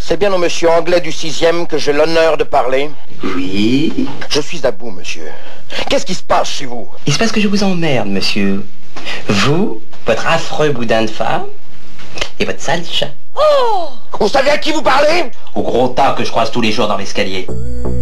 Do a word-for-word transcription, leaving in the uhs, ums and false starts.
C'est bien au monsieur Anglais du sixième que j'ai l'honneur de parler. Oui. Je suis à bout, monsieur. Qu'est-ce qui se passe chez vous? Il se passe que je vous emmerde, monsieur. Vous, votre affreux boudin de femme, et votre sale chat. Oh! Vous savez à qui vous parlez? Au gros tas que je croise tous les jours dans l'escalier.